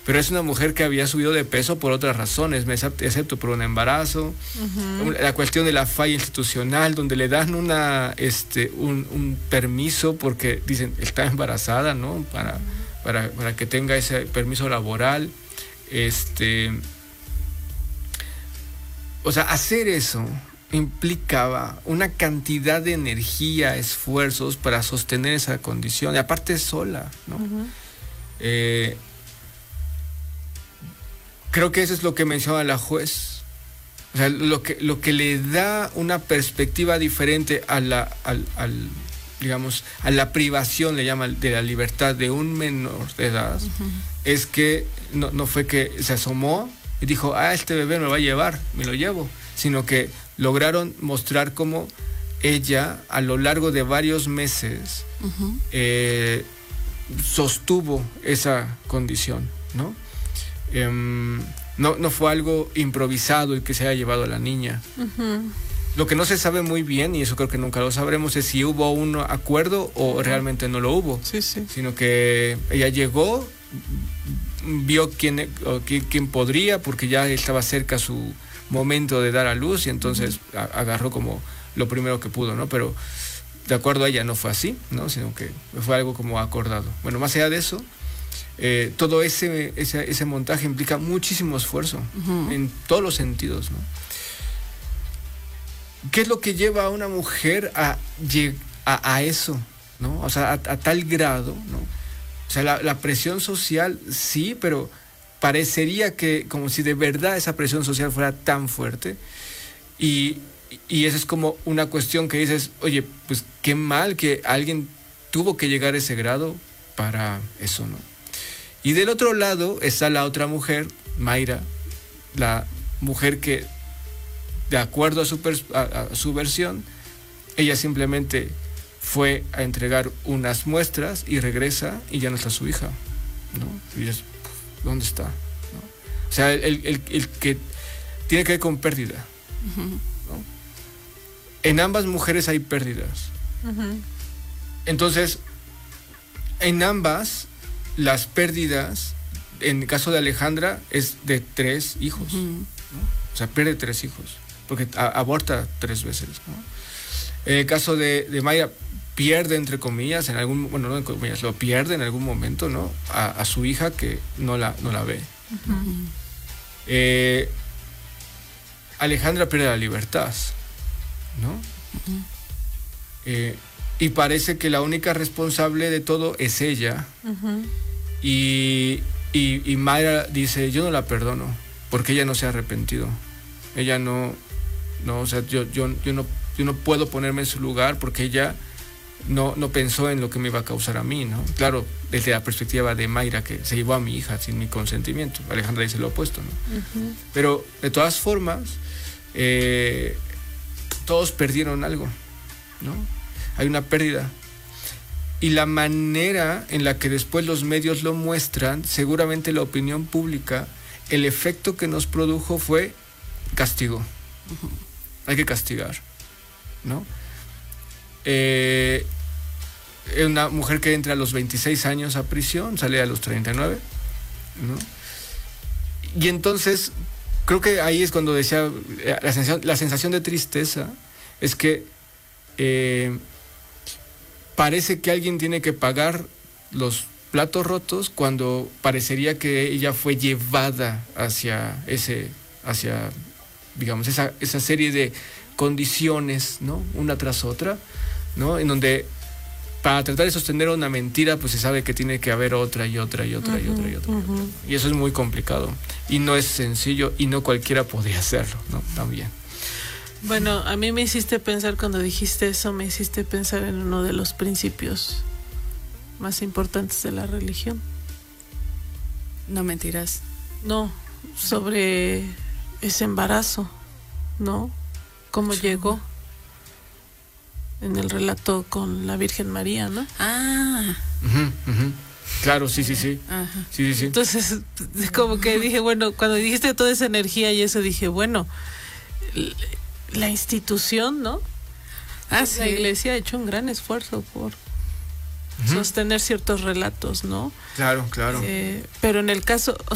pero es una mujer que había subido de peso por otras razones, excepto por un embarazo, la cuestión de la falla institucional, donde le dan un permiso porque dicen, está embarazada, ¿no? Para que tenga ese permiso laboral. O sea, hacer eso implicaba una cantidad de energía, esfuerzos para sostener esa condición, y aparte sola, ¿no? Creo que eso es lo que menciona la juez. O sea, lo que le da una perspectiva diferente a la privación, le llama, de la libertad de un menor de edad, es que no fue que se asomó y dijo, este bebé me lo va a llevar, me lo llevo, sino que lograron mostrar cómo ella, a lo largo de varios meses, sostuvo esa condición, ¿no? No fue algo improvisado el que se haya llevado a la niña. Lo que no se sabe muy bien, y eso creo que nunca lo sabremos, es si hubo un acuerdo o realmente no lo hubo. Sí. Sino que ella llegó, vio quién podría, porque ya estaba cerca su momento de dar a luz, y entonces agarró como lo primero que pudo, ¿no? Pero de acuerdo a ella no fue así, ¿no? Sino que fue algo como acordado. Bueno, más allá de eso, todo ese montaje implica muchísimo esfuerzo en todos los sentidos, ¿no? ¿Qué es lo que lleva a una mujer a eso, ¿no? O sea, a tal grado, ¿no? O sea, la presión social sí, pero parecería que como si de verdad esa presión social fuera tan fuerte, y eso es como una cuestión que dices, oye, pues qué mal que alguien tuvo que llegar a ese grado para eso, ¿no? Y del otro lado está la otra mujer, Mayra, la mujer que, de acuerdo a su versión, ella simplemente fue a entregar unas muestras y regresa y ya no está su hija, ¿no? Y dices, ¿dónde está? ¿No? O sea, el que tiene que ver con pérdida, ¿no? En ambas mujeres hay pérdidas. Entonces, en ambas, las pérdidas, en el caso de Alejandra, es de 3 hijos, ¿no? O sea, pierde 3 hijos, porque aborta 3 veces, ¿no? En el caso de Mayra, pierde, entre comillas, no en comillas, lo pierde en algún momento, ¿no? A su hija, que no la ve. Alejandra pierde la libertad, ¿no? Y parece que la única responsable de todo es ella. Y Mayra dice, yo no la perdono, porque ella no se ha arrepentido. Ella no, o sea, yo no puedo ponerme en su lugar, porque ella no pensó en lo que me iba a causar a mí, ¿no? Claro, desde la perspectiva de Mayra, que se llevó a mi hija sin mi consentimiento. Alejandra dice lo opuesto, ¿no? Pero de todas formas, todos perdieron algo, ¿no? Hay una pérdida. Y la manera en la que después los medios lo muestran, seguramente la opinión pública, el efecto que nos produjo fue castigo. Hay que castigar, ¿no? Una mujer que entra a los 26 años a prisión, sale a los 39, ¿no? Y entonces, creo que ahí es cuando decía, la sensación de tristeza es que parece que alguien tiene que pagar los platos rotos, cuando parecería que ella fue llevada hacia digamos, esa serie de condiciones, ¿no? Una tras otra, ¿no? En donde para tratar de sostener una mentira, pues se sabe que tiene que haber otra y otra y otra y otra y otra. Y eso es muy complicado y no es sencillo, y no cualquiera podría hacerlo, ¿no? También. Bueno, a mí me hiciste pensar, cuando dijiste eso, me hiciste pensar en uno de los principios más importantes de la religión. No mentirás. No, sobre ese embarazo, ¿no? ¿Cómo llegó? En el relato con la Virgen María, ¿no? Claro, sí. Sí. Entonces, como que dije, bueno, cuando dijiste toda esa energía y eso, dije, bueno, la institución, ¿no? Sí. La iglesia ha hecho un gran esfuerzo por sostener ciertos relatos, ¿no? Claro. Pero en el caso,